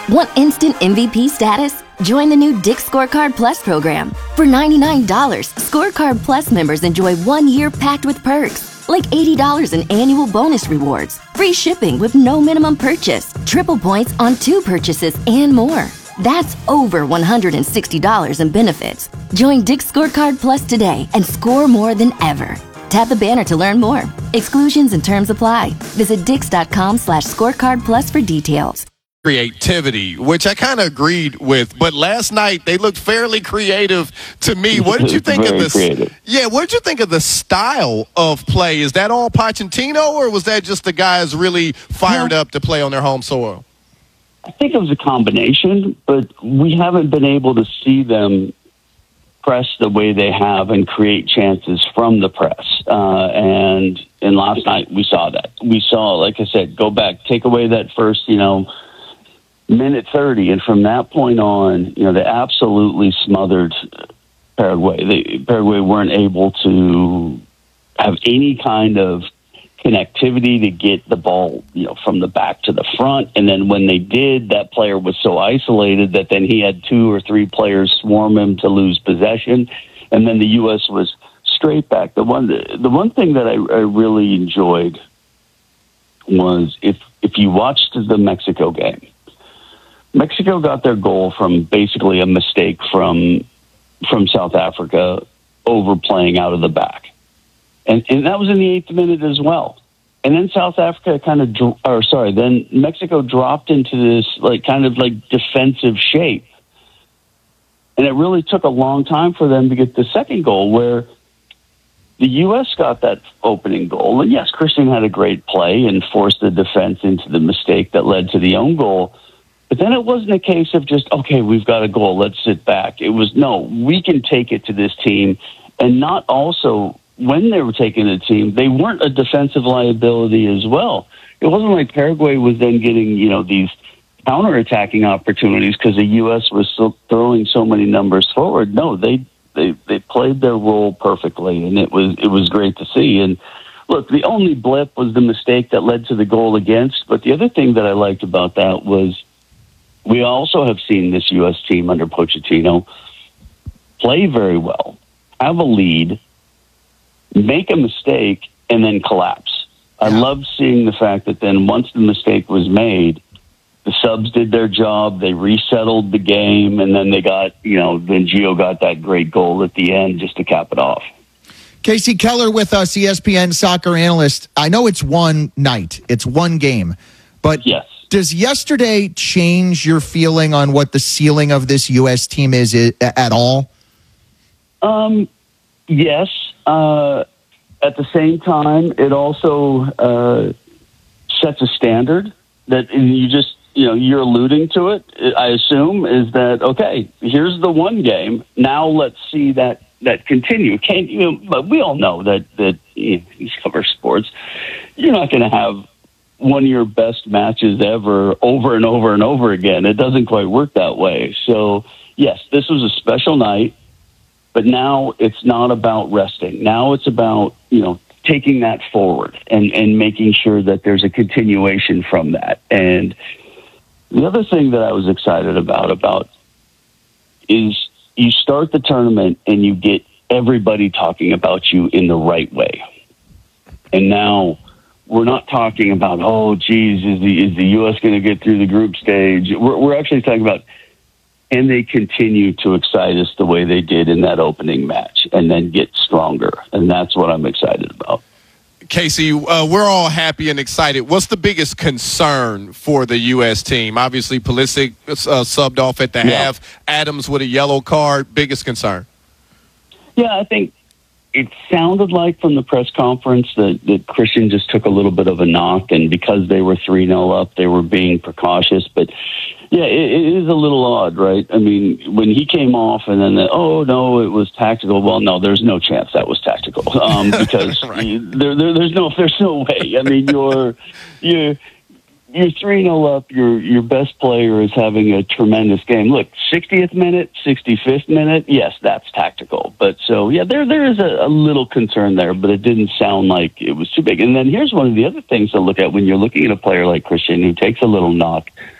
Want instant MVP status? Join the new Dick's Scorecard Plus program. For $99, Scorecard Plus members enjoy 1 year packed with perks, like $80 in annual bonus rewards, free shipping with no minimum purchase, triple points on 2 purchases, and more. That's over $160 in benefits. Join Dick's Scorecard Plus today and score more than ever. Tap the banner to learn more. Exclusions and terms apply. Visit dix.com/scorecardplus for details. Creativity, which I kind of agreed with, but last night they looked fairly creative to me. What did you think of this? Yeah, what did you think of the style of play? Is that all Pochettino, or was that just the guys really fired up to play on their home soil? I think it was a combination, but we haven't been able to see them press the way they have and create chances from the press. And last night we saw that. We saw, like I said, go back, take away that first, minute 30, and from that point on, they absolutely smothered Paraguay. Paraguay weren't able to have any kind of connectivity to get the ball, from the back to the front. And then when they did, that player was so isolated that then he had 2 or 3 players swarm him to lose possession. And then the U.S. was straight back. The one thing that I really enjoyed was if you watched the Mexico game, Mexico got their goal from basically a mistake from South Africa overplaying out of the back. And that was in the 8th minute as well. And then South Africa then Mexico dropped into this kind of defensive shape. And it really took a long time for them to get the second goal, where the U.S. got that opening goal. And yes, Christian had a great play and forced the defense into the mistake that led to the own goal. But then it wasn't a case of just, okay, we've got a goal, let's sit back. It was, no, we can take it to this team. And not also, when they were taking the team, they weren't a defensive liability as well. It wasn't like Paraguay was then getting, these counterattacking opportunities because the U.S. was still throwing so many numbers forward. No, they played their role perfectly, and it was great to see. And look, the only blip was the mistake that led to the goal against. But the other thing that I liked about that was, we also have seen this U.S. team under Pochettino play very well, have a lead, make a mistake, and then collapse. I love seeing the fact that then once the mistake was made, the subs did their job, they resettled the game, and then they got, then Gio got that great goal at the end just to cap it off. Casey Keller with us, ESPN soccer analyst. I know it's one night, it's one game, but yes. Does yesterday change your feeling on what the ceiling of this U.S. team is at all? Yes. At the same time, it also sets a standard that you're alluding to it, I assume, is that, okay, here's the one game. Now let's see that continue. But we all know that you cover sports. You're not going to have one of your best matches ever over and over and over again. It doesn't quite work that way. So, yes, this was a special night, but now it's not about resting. Now it's about, taking that forward and making sure that there's a continuation from that. And the other thing that I was excited about is you start the tournament and you get everybody talking about you in the right way. And now we're not talking about, oh, geez, is the U.S. going to get through the group stage? We're actually talking about, can they continue to excite us the way they did in that opening match and then get stronger? And that's what I'm excited about. Casey, we're all happy and excited. What's the biggest concern for the U.S. team? Obviously, Pulisic subbed off at the half. Adams with a yellow card. Biggest concern? Yeah, I think it sounded like from the press conference that Christian just took a little bit of a knock, and because they were 3-0 up, they were being precautious. But, yeah, it is a little odd, right? I mean, when he came off and then, no, it was tactical. Well, no, there's no chance that was tactical because there's no way. I mean, you're 3-0 up. Your best player is having a tremendous game. Look, 60th minute, 65th minute, yes, that's tactical. But so, yeah, there is a little concern there, but it didn't sound like it was too big. And then here's one of the other things to look at when you're looking at a player like Christian who takes a little knock